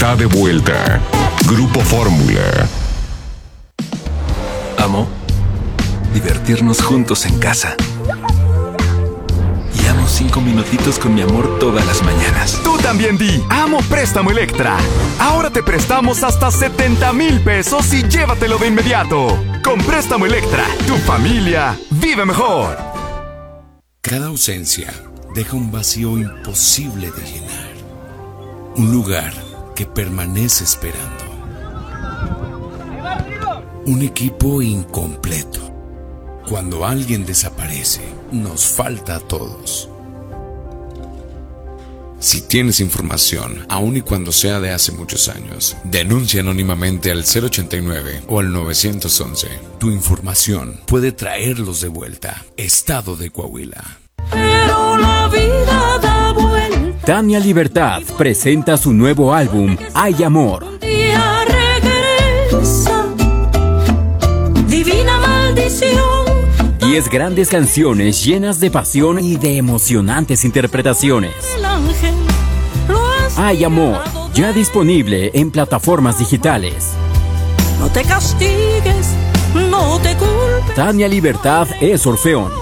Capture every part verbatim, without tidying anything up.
está de vuelta. Grupo Fórmula. Amo divertirnos juntos en casa. Y amo cinco minutitos con mi amor todas las mañanas. Tú también di, amo Préstamo Electra. Ahora te prestamos hasta setenta mil pesos y llévatelo de inmediato. Con Préstamo Electra, tu familia vive mejor. Cada ausencia deja un vacío imposible de llenar. Un lugar que permanece esperando. Un equipo incompleto. Cuando alguien desaparece, nos falta a todos. Si tienes información, aun y cuando sea de hace muchos años, denuncia anónimamente al cero ochenta y nueve o al nueve once. Tu información puede traerlos de vuelta. Estado de Coahuila. Pero la vida da vuelta. Tania Libertad presenta su nuevo álbum, Hay Amor. Un día regresa, divina maldición. Diez grandes canciones llenas de pasión y de emocionantes interpretaciones. El ángel lo has Hay Amor, ya disponible en plataformas digitales. No te castigues, no te culpes. Tania Libertad es Orfeón.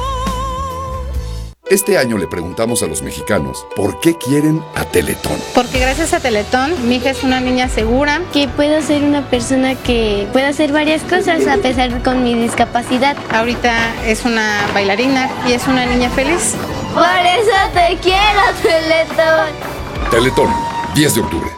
Este año le preguntamos a los mexicanos por qué quieren a Teletón. Porque gracias a Teletón, mi hija es una niña segura. Que puedo ser una persona que pueda hacer varias cosas a pesar de con mi discapacidad. Ahorita es una bailarina y es una niña feliz. Por eso te quiero, Teletón. Teletón, diez de octubre.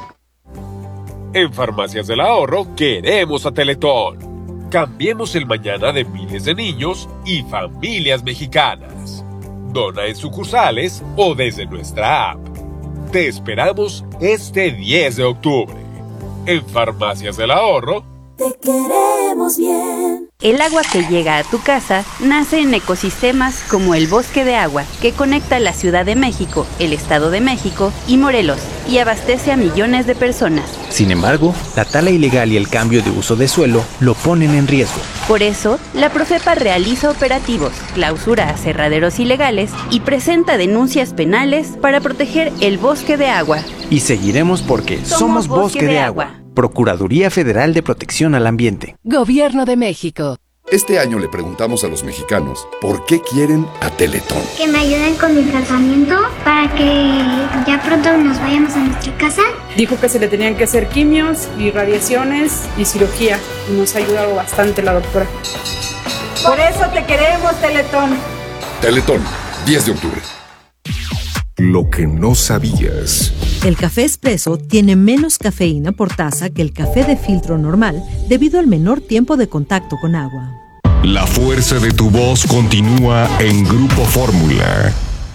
En Farmacias del Ahorro queremos a Teletón. Cambiemos el mañana de miles de niños y familias mexicanas. Dona en sucursales o desde nuestra app. Te esperamos este diez de octubre. En Farmacias del Ahorro. Te queremos bien. El agua que llega a tu casa nace en ecosistemas como el Bosque de Agua, que conecta la Ciudad de México, el Estado de México y Morelos, y abastece a millones de personas. Sin embargo, la tala ilegal y el cambio de uso de suelo lo ponen en riesgo. Por eso, la Profepa realiza operativos, clausura aserraderos ilegales y presenta denuncias penales para proteger el Bosque de Agua. Y seguiremos porque somos, somos Bosque, Bosque de, de Agua. Agua. Procuraduría Federal de Protección al Ambiente. Gobierno de México. Este año le preguntamos a los mexicanos por qué quieren a Teletón. Que me ayuden con mi tratamiento para que ya pronto nos vayamos a nuestra casa. Dijo que se le tenían que hacer quimios y radiaciones y cirugía. Y nos ha ayudado bastante la doctora. Por eso te queremos, Teletón. Teletón, diez de octubre. Lo que no sabías. El café expreso tiene menos cafeína por taza que el café de filtro normal debido al menor tiempo de contacto con agua. La fuerza de tu voz continúa en Grupo Fórmula.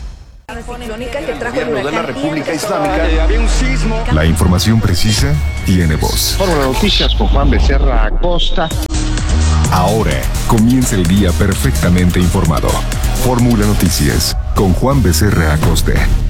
De la República Islámica. La información precisa tiene voz. Fórmula Noticias con Juan Becerra Acosta. Ahora comienza el día perfectamente informado. Fórmula Noticias con Juan Becerra Acosta.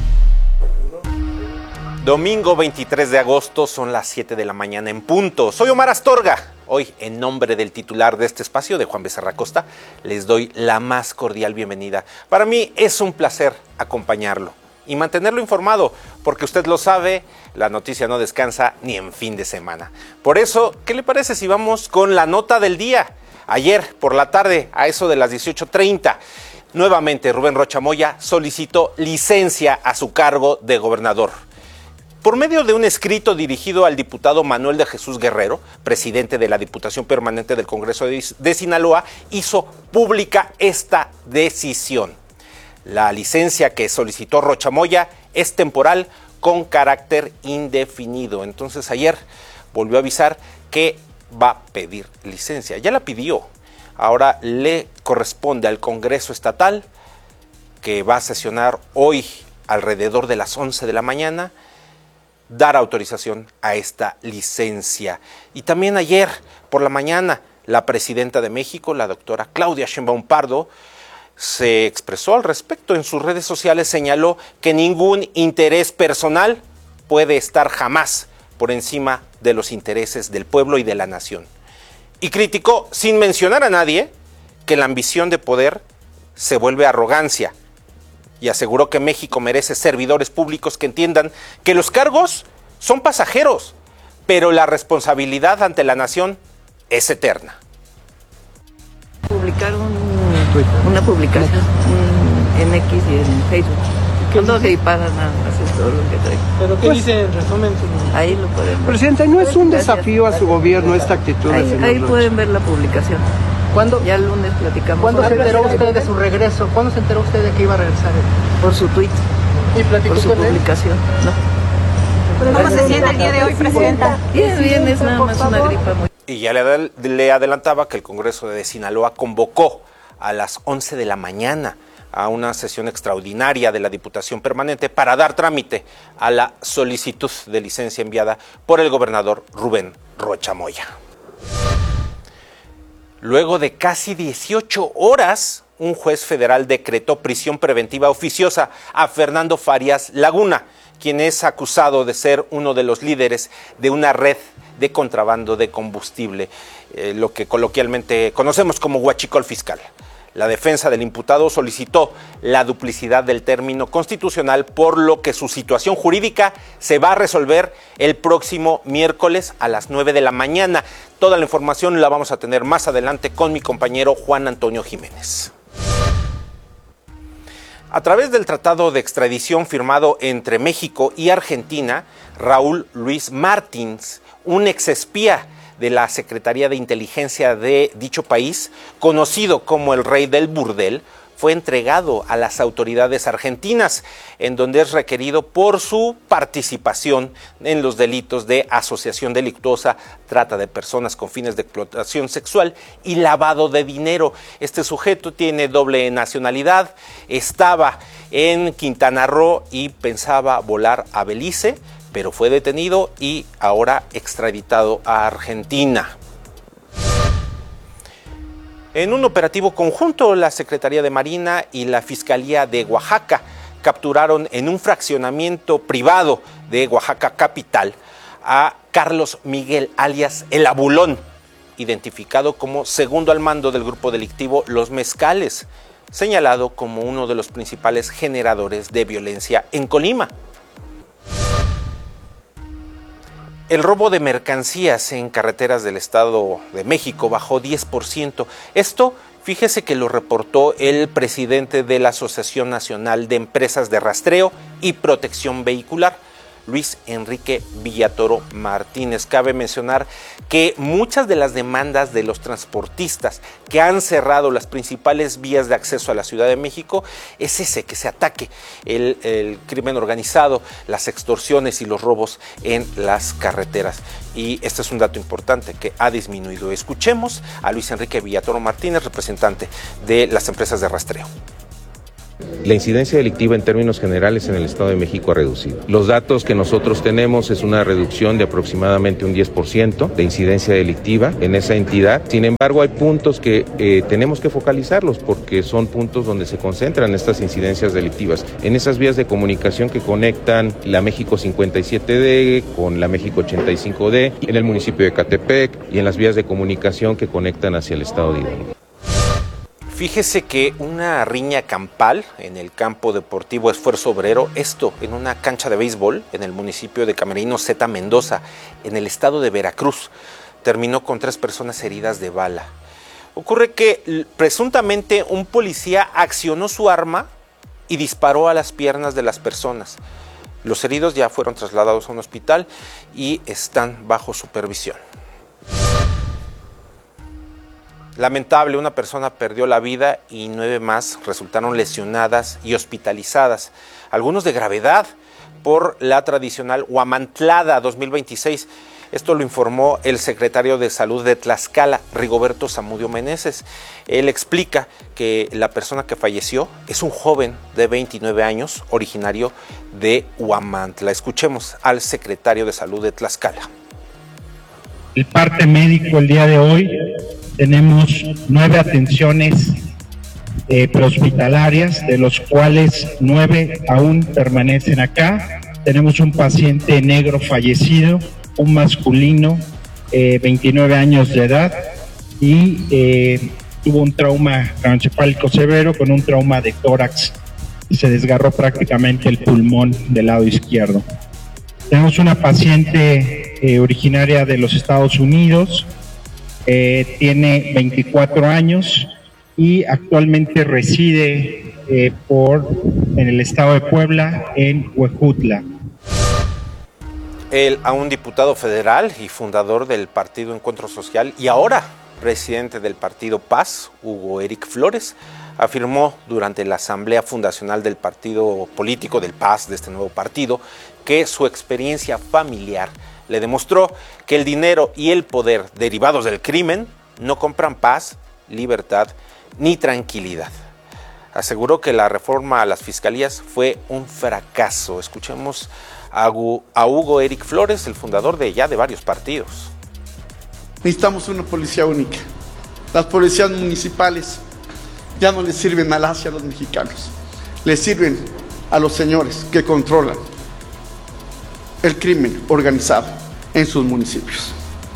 Domingo veintitrés de agosto, son las siete de la mañana en punto. Soy Omar Astorga. Hoy, en nombre del titular de este espacio, de Juan Becerra Acosta, les doy la más cordial bienvenida. Para mí es un placer acompañarlo y mantenerlo informado, porque usted lo sabe, la noticia no descansa ni en fin de semana. Por eso, ¿qué le parece si vamos con la nota del día? Ayer, por la tarde, a eso de las dieciocho treinta, nuevamente Rubén Rocha Moya solicitó licencia a su cargo de gobernador. Por medio de un escrito dirigido al diputado Manuel de Jesús Guerrero, presidente de la Diputación Permanente del Congreso de Sinaloa, hizo pública esta decisión. La licencia que solicitó Rocha Moya es temporal con carácter indefinido. Entonces ayer volvió a avisar que va a pedir licencia. Ya la pidió. Ahora le corresponde al Congreso Estatal, que va a sesionar hoy alrededor de las once de la mañana, dar autorización a esta licencia. Y también ayer por la mañana, la presidenta de México, la doctora Claudia Sheinbaum Pardo, se expresó al respecto en sus redes sociales, señaló que ningún interés personal puede estar jamás por encima de los intereses del pueblo y de la nación. Y criticó, sin mencionar a nadie, que la ambición de poder se vuelve arrogancia, y aseguró que México merece servidores públicos que entiendan que los cargos son pasajeros, pero la responsabilidad ante la nación es eterna. Publicar un, una publicación en X y en Facebook. No se pagan nada más, es todo lo que traigo. ¿Pero qué pues, dice en resumen? Ahí lo pueden ver. Presidente, ¿no es un desafío a su gobierno esta actitud? Ahí, ahí pueden ver la publicación. ¿Cuándo? Ya el lunes platicamos. ¿Cuándo se enteró usted de su regreso? ¿Cuándo se enteró usted de que iba a regresar? Por su tweet. ¿Y platicó Por su con él? publicación, ¿no? ¿Cómo se siente el día de hoy, Presidenta? Bien, bien, es nada más una gripa muy... Y ya le, le adelantaba que el Congreso de Sinaloa convocó a las once de la mañana a una sesión extraordinaria de la Diputación Permanente para dar trámite a la solicitud de licencia enviada por el gobernador Rubén Rocha Moya. Luego de casi dieciocho horas, un juez federal decretó prisión preventiva oficiosa a Fernando Farías Laguna, quien es acusado de ser uno de los líderes de una red de contrabando de combustible, eh, lo que coloquialmente conocemos como huachicol fiscal. La defensa del imputado solicitó la duplicidad del término constitucional, por lo que su situación jurídica se va a resolver el próximo miércoles a las nueve de la mañana. Toda la información la vamos a tener más adelante con mi compañero Juan Antonio Jiménez. A través del tratado de extradición firmado entre México y Argentina, Raúl Luis Martins, un exespía de la Secretaría de Inteligencia de dicho país, conocido como el Rey del Burdel, fue entregado a las autoridades argentinas, en donde es requerido por su participación en los delitos de asociación delictuosa, trata de personas con fines de explotación sexual y lavado de dinero. Este sujeto tiene doble nacionalidad, estaba en Quintana Roo y pensaba volar a Belice, pero fue detenido y ahora extraditado a Argentina. En un operativo conjunto, la Secretaría de Marina y la Fiscalía de Oaxaca capturaron en un fraccionamiento privado de Oaxaca capital a Carlos Miguel, alias El Abulón, identificado como segundo al mando del grupo delictivo Los Mezcales, señalado como uno de los principales generadores de violencia en Colima. El robo de mercancías en carreteras del Estado de México bajó diez por ciento. Esto, fíjese que lo reportó el presidente de la Asociación Nacional de Empresas de Rastreo y Protección Vehicular, Luis Enrique Villatoro Martínez. Cabe mencionar que muchas de las demandas de los transportistas que han cerrado las principales vías de acceso a la Ciudad de México es ese, que se ataque el, el crimen organizado, las extorsiones y los robos en las carreteras. Y este es un dato importante que ha disminuido. Escuchemos a Luis Enrique Villatoro Martínez, representante de las empresas de rastreo. La incidencia delictiva en términos generales en el Estado de México ha reducido. Los datos que nosotros tenemos es una reducción de aproximadamente un diez por ciento de incidencia delictiva en esa entidad. Sin embargo, hay puntos que eh, tenemos que focalizarlos porque son puntos donde se concentran estas incidencias delictivas. En esas vías de comunicación que conectan la México cincuenta y siete D con la México ochenta y cinco D, en el municipio de Ecatepec y en las vías de comunicación que conectan hacia el Estado de Hidalgo. Fíjese que una riña campal en el campo deportivo Esfuerzo Obrero, esto en una cancha de béisbol en el municipio de Camerino Zeta Mendoza, en el estado de Veracruz, terminó con tres personas heridas de bala. Ocurre que presuntamente un policía accionó su arma y disparó a las piernas de las personas. Los heridos ya fueron trasladados a un hospital y están bajo supervisión. Lamentable, una persona perdió la vida y nueve más resultaron lesionadas y hospitalizadas, algunos de gravedad, por la tradicional Huamantlada dos mil veintiséis. Esto lo informó el secretario de Salud de Tlaxcala, Rigoberto Zamudio Meneses. Él explica que la persona que falleció es un joven de veintinueve años, originario de Huamantla. Escuchemos al secretario de Salud de Tlaxcala. El parte médico el día de hoy, tenemos nueve atenciones eh, prehospitalarias, de los cuales nueve aún permanecen acá. Tenemos un paciente negro fallecido, un masculino, eh, veintinueve años de edad, y eh, tuvo un trauma craneoencefálico severo con un trauma de tórax. Se desgarró prácticamente el pulmón del lado izquierdo. Tenemos una paciente eh, originaria de los Estados Unidos, eh, tiene veinticuatro años y actualmente reside eh, por, en el estado de Puebla, en Huejutla. Él, a un diputado federal y fundador del Partido Encuentro Social y ahora presidente del Partido Paz, Hugo Eric Flores, afirmó durante la asamblea fundacional del partido político del Paz, de este nuevo partido, que su experiencia familiar le demostró que el dinero y el poder derivados del crimen no compran paz, libertad ni tranquilidad. Aseguró que la reforma a las fiscalías fue un fracaso. Escuchemos a Hugo Eric Flores, el fundador de ya de varios partidos. Necesitamos una policía única. Las policías municipales ya no les sirven al hacia a los mexicanos, les sirven a los señores que controlan el crimen organizado en sus municipios.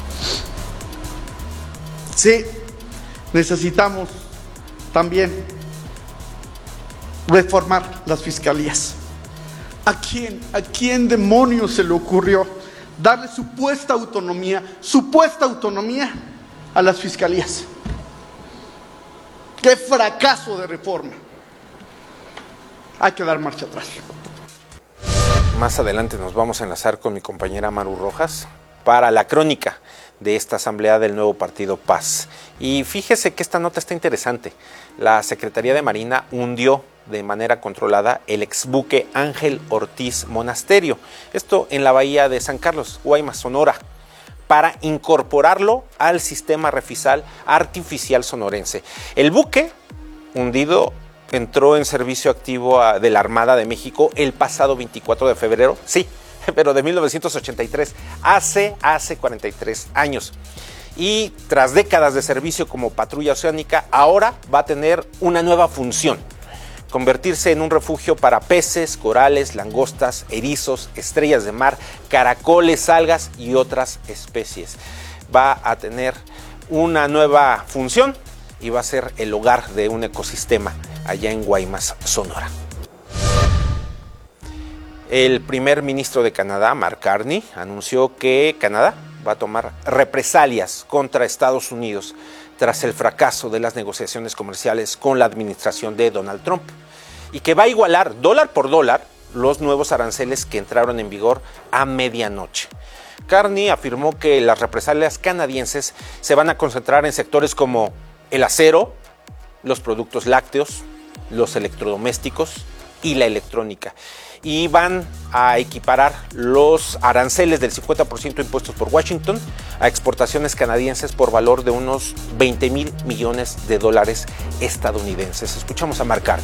Sí, necesitamos también reformar las fiscalías. ¿A quién, a quién demonios se le ocurrió darle supuesta autonomía, supuesta autonomía a las fiscalías? ¡Qué fracaso de reforma! Hay que dar marcha atrás. Más adelante nos vamos a enlazar con mi compañera Maru Rojas para la crónica de esta asamblea del nuevo partido Paz. Y fíjese que esta nota está interesante. La Secretaría de Marina hundió de manera controlada el exbuque Ángel Ortiz Monasterio, esto en la bahía de San Carlos, Guaymas, Sonora, para incorporarlo al sistema refisal artificial sonorense. El buque hundido entró en servicio activo a, de la Armada de México el pasado veinticuatro de febrero, sí, pero de mil novecientos ochenta y tres, hace, hace cuarenta y tres años. Y tras décadas de servicio como patrulla oceánica, ahora va a tener una nueva función: convertirse en un refugio para peces, corales, langostas, erizos, estrellas de mar, caracoles, algas y otras especies. Va a tener una nueva función y va a ser el hogar de un ecosistema allá en Guaymas, Sonora. El primer ministro de Canadá, Mark Carney, anunció que Canadá va a tomar represalias contra Estados Unidos tras el fracaso de las negociaciones comerciales con la administración de Donald Trump, y que va a igualar dólar por dólar los nuevos aranceles que entraron en vigor a medianoche. Carney afirmó que las represalias canadienses se van a concentrar en sectores como el acero, los productos lácteos, los electrodomésticos y la electrónica, y van a equiparar los aranceles del cincuenta por ciento impuestos por Washington a exportaciones canadienses por valor de unos veinte mil millones de dólares estadounidenses. Escuchamos a Mark Carney.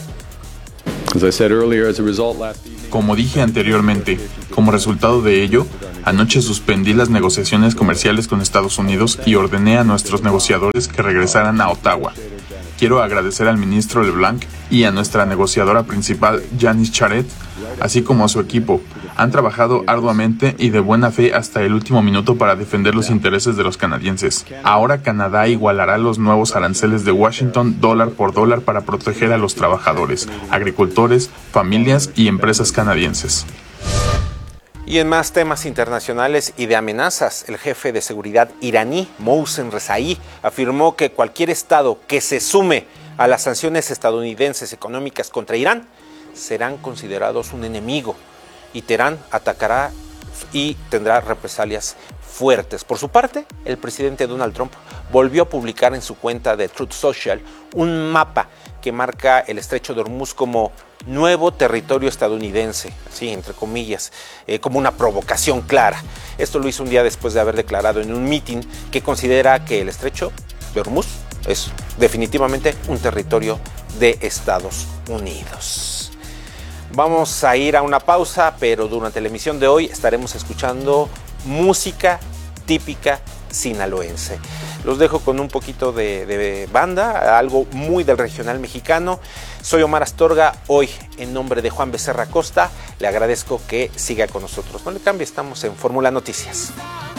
Como dije anteriormente, como resultado de ello, anoche suspendí las negociaciones comerciales con Estados Unidos y ordené a nuestros negociadores que regresaran a Ottawa. Quiero agradecer al ministro LeBlanc y a nuestra negociadora principal, Janice Charette, así como a su equipo. Han trabajado arduamente y de buena fe hasta el último minuto para defender los intereses de los canadienses. Ahora Canadá igualará los nuevos aranceles de Washington dólar por dólar para proteger a los trabajadores, agricultores, familias y empresas canadienses. Y en más temas internacionales y de amenazas, el jefe de seguridad iraní, Mohsen Rezaei, afirmó que cualquier estado que se sume a las sanciones estadounidenses económicas contra Irán serán considerados un enemigo, y Teherán atacará y tendrá represalias fuertes. Por su parte, el presidente Donald Trump volvió a publicar en su cuenta de Truth Social un mapa que marca el estrecho de Hormuz como nuevo territorio estadounidense, así entre comillas, eh, como una provocación clara. Esto lo hizo un día después de haber declarado en un mitin que considera que el estrecho de Hormuz es definitivamente un territorio de Estados Unidos. Vamos a ir a una pausa, pero durante la emisión de hoy estaremos escuchando música típica sinaloense. Los dejo con un poquito de, de banda, algo muy del regional mexicano. Soy Omar Astorga, hoy en nombre de Juan Becerra Acosta, le agradezco que siga con nosotros. No le cambie, estamos en Fórmula Noticias.